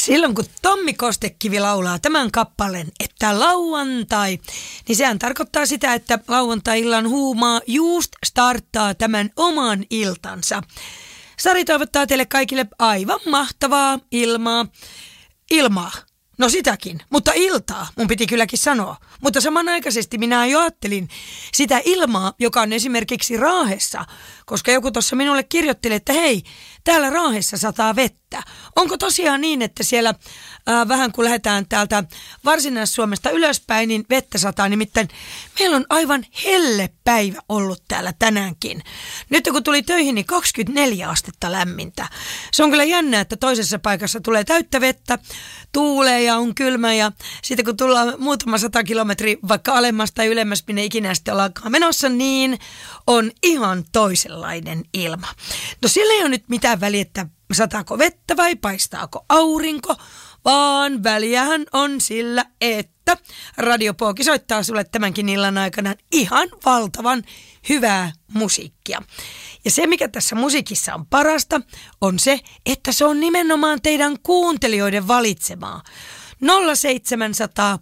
Silloin kun Tommi Kostekivi laulaa tämän kappaleen, että lauantai, niin sehän tarkoittaa sitä, että lauantai-illan huumaa just starttaa tämän oman iltansa. Sari toivottaa teille kaikille aivan mahtavaa ilmaa. No sitäkin, mutta iltaa, mun piti kylläkin sanoa. Mutta samanaikaisesti minä jo ajattelin sitä ilmaa, joka on esimerkiksi Raahessa, koska joku tuossa minulle kirjoitteli, että hei, täällä Raahessa sataa vettä. Onko tosiaan niin, että siellä vähän kun lähdetään täältä Varsinais-Suomesta ylöspäin, niin vettä sataa? Nimittäin meillä on aivan hellepäivä ollut täällä tänäänkin. Nyt kun tuli töihin, niin 24 astetta lämmintä. Se on kyllä jännä, että toisessa paikassa tulee täyttä vettä, tuulee ja on kylmä ja sitten kun tullaan muutama 100 kilometriä vaikka alemmas tai ylemmäs, minne ikinä sitten ollaankaan menossa, niin on ihan toisenlainen ilma. No sillä ei ole nyt mitään väliä, että sataako vettä vai paistaako aurinko, vaan väliähän on sillä, että Radio Pooki soittaa sulle tämänkin illan aikana ihan valtavan hyvää musiikkia. Ja se, mikä tässä musiikissa on parasta, on se, että se on nimenomaan teidän kuuntelijoiden valitsemaa. 0700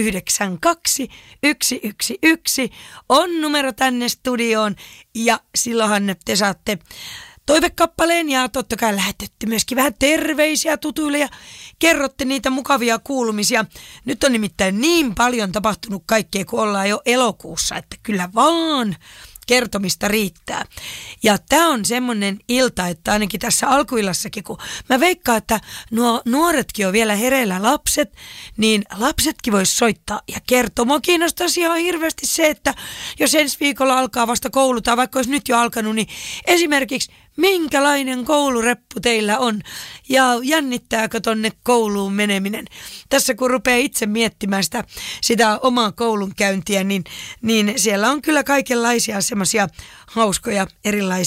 392 111 on numero tänne studioon ja silloinhan te saatte toivekappaleen ja totta kai lähetetty myöskin vähän terveisiä tutuille ja kerrotte niitä mukavia kuulumisia. Nyt on nimittäin niin paljon tapahtunut kaikkea, kun ollaan jo elokuussa, että kyllä vaan kertomista riittää. Ja tämä on semmoinen ilta, että ainakin tässä alkuillassakin, kun mä veikkaan, että nuo nuoretkin on vielä hereillä lapset, niin lapsetkin vois soittaa ja kertoa. Mua kiinnostaisi ihan hirveästi se, että jos ensi viikolla alkaa vasta koulu tai vaikka olisi nyt jo alkanut, niin esimerkiksi minkälainen koulureppu teillä on ja jännittääkö tonne kouluun meneminen? Tässä kun rupeaa itse miettimään sitä omaa koulunkäyntiä, niin siellä on kyllä kaikenlaisia semmoisia hauskoja erilaisia